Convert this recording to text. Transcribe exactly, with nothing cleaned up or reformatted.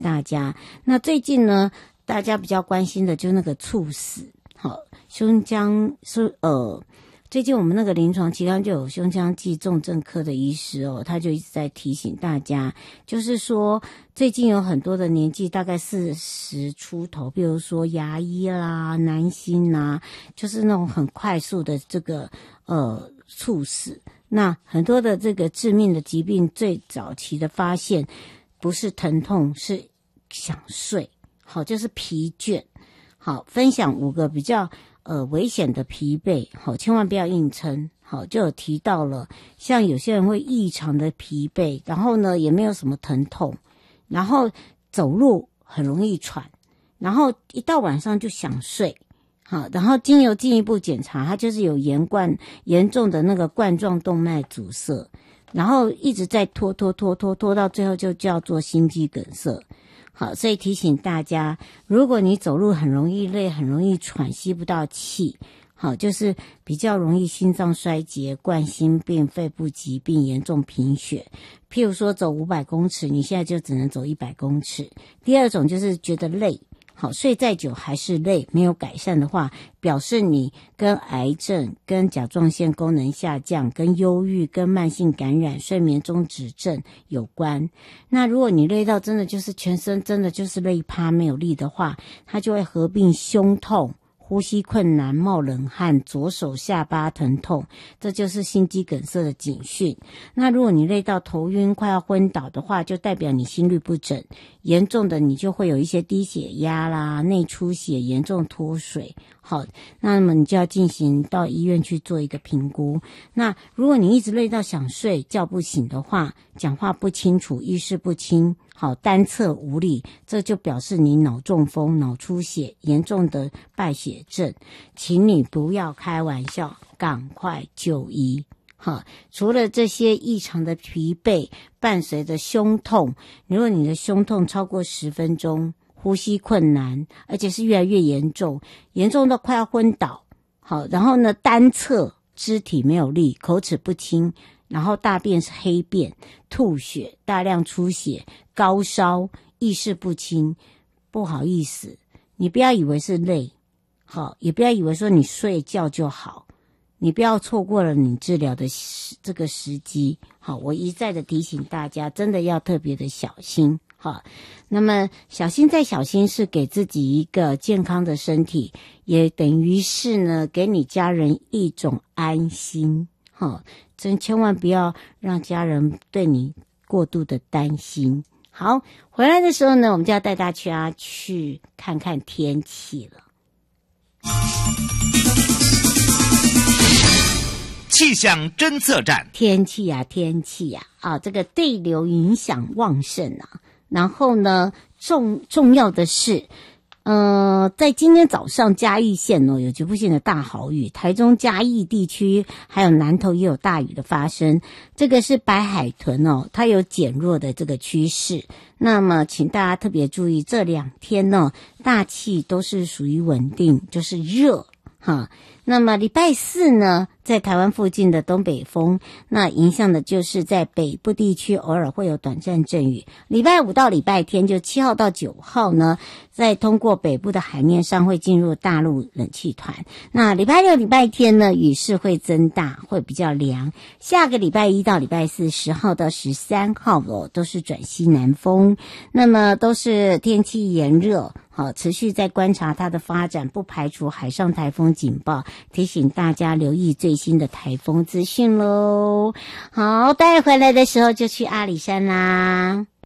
大家。那最近呢，大家比较关心的就是那个猝死，好，胸腔是呃。最近我们那个临床期刊就有胸腔暨重症科的医师哦，他就一直在提醒大家，就是说最近有很多的年纪大概四十出头，比如说牙医啦、男星啦，就是那种很快速的这个呃猝死。那很多的这个致命的疾病最早期的发现不是疼痛，是想睡，好，就是疲倦。好，分享五个比较呃危险的疲惫，好，千万不要硬撑。好，就有提到了，像有些人会异常的疲惫，然后呢也没有什么疼痛，然后走路很容易喘，然后一到晚上就想睡。好，然后经由进一步检查，它就是有严冠严重的那个冠状动脉阻塞，然后一直在拖拖拖拖拖到最后就叫做心肌梗塞。好，所以提醒大家，如果你走路很容易累，很容易喘，吸不到气，好，就是比较容易心脏衰竭、冠心病、肺部疾病、严重贫血。譬如说走五百公尺，你现在就只能走一百公尺。第二种就是觉得累，好，睡再久还是累，没有改善的话，表示你跟癌症、跟甲状腺功能下降、跟忧郁、跟慢性感染、睡眠中止症有关。那如果你累到真的就是全身真的就是累趴没有力的话，它就会合并胸痛、呼吸困难、冒冷汗、左手下巴疼痛，这就是心肌梗塞的警讯。那如果你累到头晕快要昏倒的话，就代表你心律不整，严重的你就会有一些低血压啦、内出血、严重脱水。好，那么你就要进行到医院去做一个评估。那如果你一直累到想睡觉不醒的话，讲话不清楚、意识不清，好，单侧无力，这就表示你脑中风、脑出血、严重的败血症，请你不要开玩笑，赶快就医。好，除了这些异常的疲惫，伴随着胸痛，如果你的胸痛超过十分钟，呼吸困难，而且是越来越严重，严重到快要昏倒。好，然后呢，单侧肢体没有力，口齿不清，然后大便是黑便，吐血，大量出血，高烧，意识不清。不好意思，你不要以为是累，好，也不要以为说你睡觉就好，你不要错过了你治疗的这个时机。好，我一再的提醒大家，真的要特别的小心。好，那么小心再小心是给自己一个健康的身体，也等于是呢给你家人一种安心。好，真千万不要让家人对你过度的担心。好，回来的时候呢，我们就要带大家去看看天气了。 气象侦测站， 天气呀、啊，天气呀、啊，啊，这个对流影响旺盛啊。然后呢，重重要的是，呃，在今天早上嘉义县哦有局部性的大豪雨，台中嘉义地区还有南投也有大雨的发生。这个是白海豚哦，它有减弱的这个趋势。那么，请大家特别注意，这两天呢，大气都是属于稳定，就是热哈。那么礼拜四呢，在台湾附近的东北风，那影响的就是在北部地区偶尔会有短暂阵雨。礼拜五到礼拜天，就七号到九号呢，在通过北部的海面上会进入大陆冷气团。那礼拜六、礼拜天呢，雨势会增大，会比较凉。下个礼拜一到礼拜四，十号到十三号哦，都是转西南风，那么都是天气炎热。好，持续在观察它的发展，不排除海上台风警报，提醒大家留意最新的台风资讯咯。好，待会回来的时候就去阿里山啦。